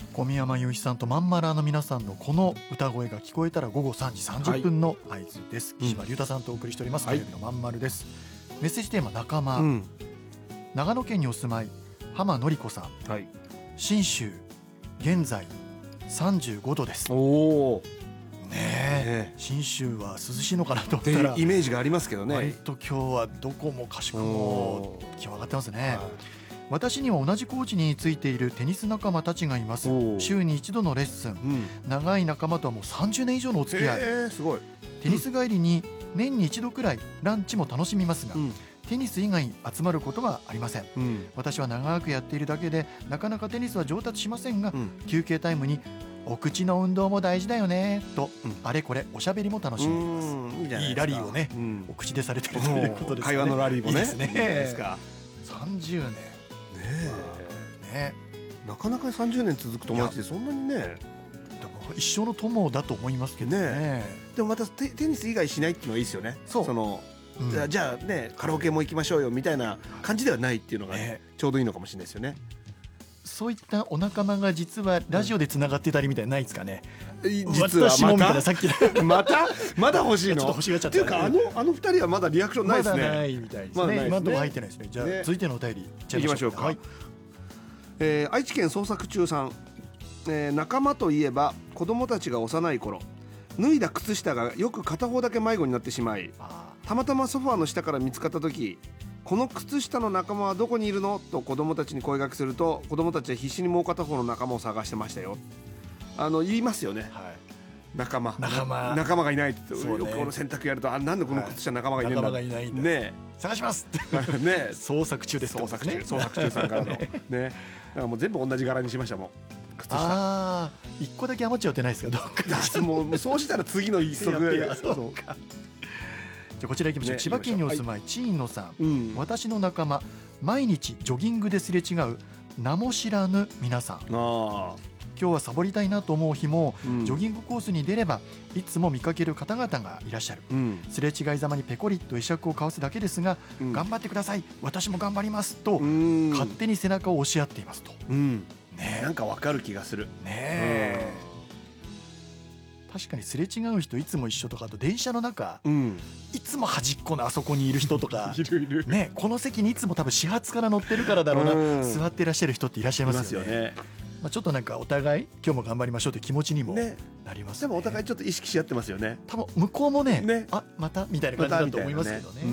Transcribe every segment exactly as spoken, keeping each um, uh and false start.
小宮山雄飛さんとまんまらの皆さんのこの歌声が聞こえたらごごさんじさんじゅっぷんの合図です、はい、岸間龍太さんとお送りしております、火曜日のまんまるです。メッセージテーマ仲間、うん、長野県にお住まい浜典子さん、はい、信州現在さんじゅうごどです。 おーねえ、信州は涼しいのかなと思ったらイメージがありますけどね。 割と今日はどこもかしこも気温上がってますね、はい、私には同じコーチについているテニス仲間たちがいます。週に一度のレッスン、うん、長い仲間とはもうさんじゅうねん以上のお付き合い、えー、すごい。テニス帰りに年に一度くらいランチも楽しみますが、うん、テニス以外集まることはありません、うん、私は長くやっているだけでなかなかテニスは上達しませんが、うん、休憩タイムにお口の運動も大事だよねと、うん、あれこれおしゃべりも楽しんでいます。いいじゃないですか。いいラリーをね、うん、お口でされてるということですね。 会話のラリーもね、いいですね。いいですか。 さんじゅうねんねえ、ね、なかなかさんじゅうねん続く友達ってそんなにね、でも一生の友だと思いますけど ね, ねでもまた テ, テニス以外しないっていうのがいいですよね。そう、その、うん、じゃあ、じゃあねカラオケも行きましょうよみたいな感じではないっていうのが、ね、ちょうどいいのかもしれないですよね。 そういったお仲間が実はラジオでつながってたりみたいなないですかね、 うん、実はまたさっきまたまだ欲しいのちょっと欲しがっちゃった。 っていうかあのあの二人はまだリアクションないですね。 まだないみたいですね。まだないですね。今のところ入ってないですね。じゃあ、ね、続いてのお便りいきましょうか。はい、えー、愛知県捜索中さん、えー、仲間といえば子供たちが幼い頃脱いだ靴下がよく片方だけ迷子になってしまい、たまたまソファーの下から見つかった時、この靴下の仲間はどこにいるのと子供たちに声掛けすると、子供たちは必死にもう片方の仲間を探してましたよ。あの言いますよね、はい、仲間仲間仲間がいないって、ね、よくこの洗濯やると、あ、なんでこの靴下仲間がいないんだ、 仲間がいないんだね、 探しますね、 捜索中ですからね。 捜索中、捜索中さんからのね、だからもう全部同じ柄にしましたもん。靴下あー、いっこだけ余っちゃうってないですか。どっかもうそうしたら次の一足そうか。じゃあこちら行きましょう、ね、千葉県にお住まい、はい、チーノさん、うん、私の仲間、毎日ジョギングですれ違う名も知らぬ皆さん。あ、今日はサボりたいなと思う日も、うん、ジョギングコースに出ればいつも見かける方々がいらっしゃる、うん、すれ違いざまにペコリと会釈を交わすだけですが、うん、頑張ってください、私も頑張りますと、うん、勝手に背中を押し合っていますと、うん、 ね、なんかわかる気がするねえ、うん、確かにすれ違う人いつも一緒とか、あと電車の中、うん、いつも端っこのあそこにいる人とかいるいる、 ね、この席にいつも多分始発から乗ってるからだろうな、うん、座っていらっしゃる人っていらっしゃいますよね。いますよね。まあ、ちょっとなんかお互い今日も頑張りましょうという気持ちにもなりますね。 でもお互いちょっと意識し合ってますよね。 多分向こうも ね, ねあまたみたいな感じだと思いますけどね。ま、ね、うん、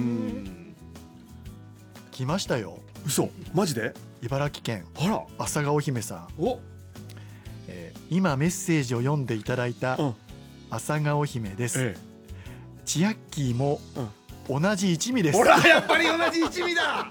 来ましたよ。 嘘、マジで？ 茨城県あら朝顔姫さん、お、えー、今メッセージを読んでいただいた朝顔姫です、ええ、チヤッキーも同じ一味です。 ほらやっぱり同じ一味だ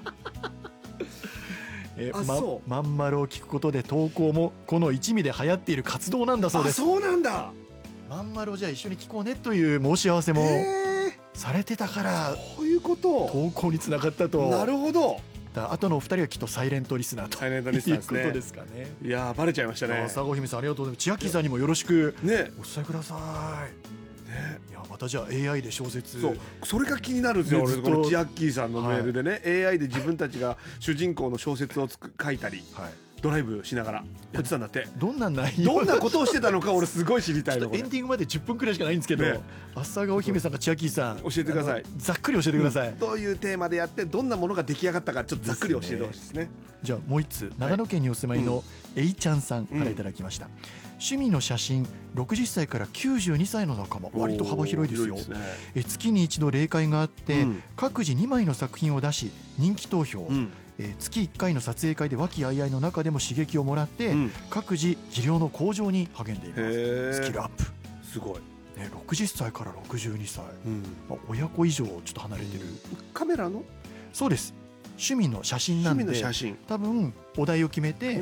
えー、ま, まんまるを聞くことで投稿もこの一味で流行っている活動なんだそうです。 あ、そうなんだ。 まんまるをじゃあ一緒に聞こうねという申し合わせもされてたから、 そういうこと投稿につながったと。 なるほど。 あとのお二人はきっとサイレントリスナーとサイレントリスナーですね、 いうことですかね。 いやーバレちゃいましたね。 朝顔姫さんありがとうございます。千秋さんにもよろしくお伝えください、ね、いやまたじゃあ エーアイ で小説、 そうそれが気になるんですよ、ね、俺この千秋さんのメールでね、はい、エーアイ で自分たちが主人公の小説をつく書いたり、はい、ドライブしながらやってたんだって。 どんな内容、 どんなことをしてたのか俺すごい知りたいの。 エンディングまでじゅっぷんくらいしかないんですけど、ね、朝顔姫さんが千秋さん教えてください。 ざっくり教えてください、うん、 どういうテーマでやってどんなものが出来上がったかちょっとざっくり教えてほしいですね。 じゃあもう一つ、長野県にお住まいのえいちゃんさんからいただきました、うん、趣味の写真、ろくじゅっさいからきゅうじゅうにさいの仲間、割と幅広いですよ。です、ね、え月に一度例会があって、うん、各自にまいの作品を出し人気投票、うん、えー、月いっかいの撮影会で和気あいあいの中でも刺激をもらって、うん、各自技量の向上に励んでいます。スキルアップすごい、 ね、ろくじゅっさいからろくじゅうにさい、うん、まあ、親子以上ちょっと離れてる。 カメラのそうです、趣味の写真なんで、趣味の写真、多分お題を決めて